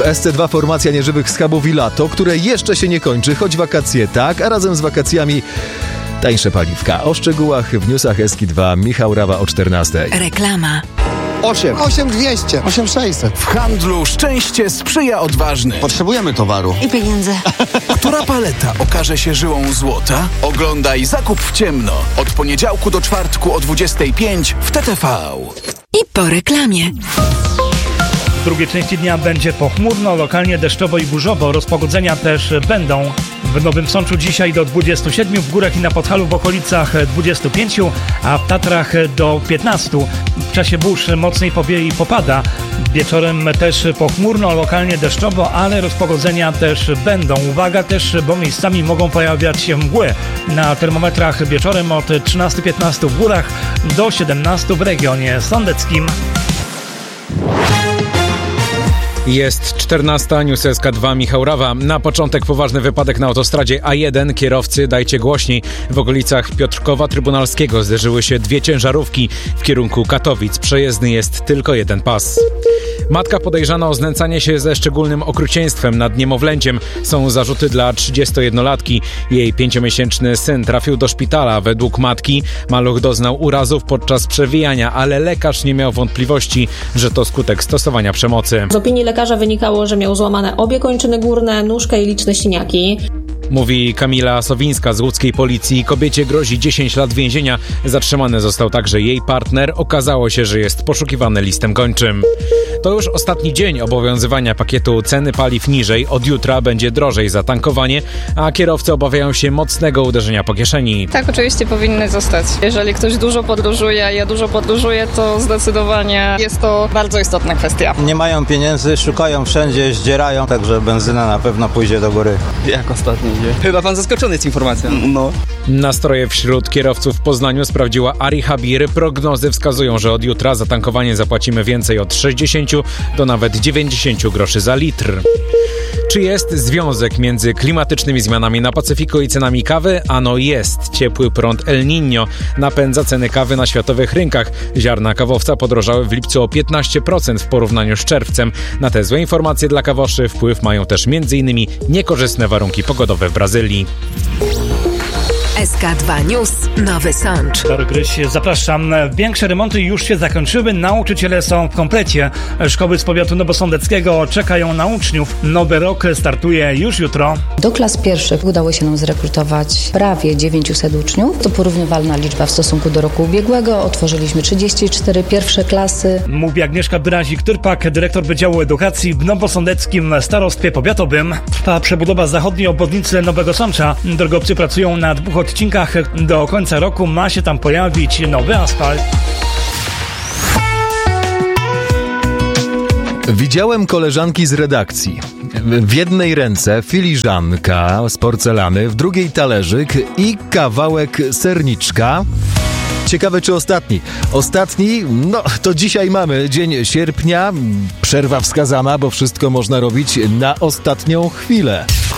SC2 formacja nieżywych schabów i lato, które jeszcze się nie kończy, choć wakacje tak, a razem z wakacjami tańsze paliwka. O szczegółach w newsach SK2. Michał Rawa o 14. Reklama. 8200, 8600. W handlu szczęście sprzyja odważnym. Potrzebujemy towaru. I pieniędzy. Która paleta okaże się żyłą złota? Oglądaj Zakup w ciemno. Od poniedziałku do czwartku o 25 w TTV. I po reklamie. W drugiej części dnia będzie pochmurno, lokalnie deszczowo i burzowo. Rozpogodzenia też będą. W Nowym Sączu dzisiaj do 27, w górach i na Podhalu w okolicach 25, a w Tatrach do 15. W czasie burz mocniej powieje i popada. Wieczorem też pochmurno, lokalnie deszczowo, ale rozpogodzenia też będą. Uwaga też, bo miejscami mogą pojawiać się mgły. Na termometrach wieczorem od 13-15 w górach do 17 w regionie sądeckim. Jest 14, news SK2, Michał Rawa. Na początek poważny wypadek na autostradzie A1. Kierowcy, dajcie głośniej. W okolicach Piotrkowa Trybunalskiego zderzyły się dwie ciężarówki w kierunku Katowic. Przejezdny jest tylko jeden pas. Matka podejrzana o znęcanie się ze szczególnym okrucieństwem nad niemowlęciem. Są zarzuty dla 31-latki. Jej 5-miesięczny syn trafił do szpitala. Według matki maluch doznał urazów podczas przewijania, ale lekarz nie miał wątpliwości, że to skutek stosowania przemocy. Z opinii lekarza wynikało, że miał złamane obie kończyny górne, nóżkę i liczne siniaki. Mówi Kamila Sowińska z łódzkiej policji. Kobiecie grozi 10 lat więzienia. Zatrzymany został także jej partner. Okazało się, że jest poszukiwany listem gończym. To już ostatni dzień obowiązywania pakietu ceny paliw niżej. Od jutra będzie drożej za tankowanie, a kierowcy obawiają się mocnego uderzenia po kieszeni. Tak, oczywiście powinny zostać. Jeżeli ktoś dużo podróżuje, a ja dużo podróżuję, to zdecydowanie jest to bardzo istotna kwestia. Nie mają pieniędzy, szukają wszędzie, zdzierają, także benzyna na pewno pójdzie do góry. Jak ostatnio idzie? Chyba pan zaskoczony jest informacją. No. Nastroje wśród kierowców w Poznaniu sprawdziła Ari Habir. Prognozy wskazują, że od jutra za tankowanie zapłacimy więcej od 60 do nawet 90 groszy za litr. Czy jest związek między klimatycznymi zmianami na Pacyfiku i cenami kawy? Ano jest. Ciepły prąd El Niño napędza ceny kawy na światowych rynkach. Ziarna kawowca podrożały w lipcu o 15% w porównaniu z czerwcem. Na te złe informacje dla kawoszy wpływ mają też m.in. niekorzystne warunki pogodowe w Brazylii. SK2 News, Nowy Sącz. Dobry Gryś, zapraszam. Większe remonty już się zakończyły, nauczyciele są w komplecie. Szkoły z powiatu nowosądeckiego czekają na uczniów. Nowy rok startuje już jutro. Do klas pierwszych udało się nam zrekrutować prawie 900 uczniów. To porównywalna liczba w stosunku do roku ubiegłego. Otworzyliśmy 34 pierwsze klasy. Mówi Agnieszka Byrazik-Tyrpak, dyrektor Wydziału Edukacji w Nowosądeckim Starostwie Powiatowym. Trwa przebudowa zachodniej obwodnicy Nowego Sącza. Drogowcy pracują na 2 odcinkach. Do końca roku ma się tam pojawić nowy asfalt. Widziałem koleżanki z redakcji. W jednej ręce filiżanka z porcelany, w drugiej talerzyk i kawałek serniczka. Ciekawe, czy ostatni. Ostatni, no to dzisiaj mamy dzień sierpnia. Przerwa wskazana, bo wszystko można robić na ostatnią chwilę.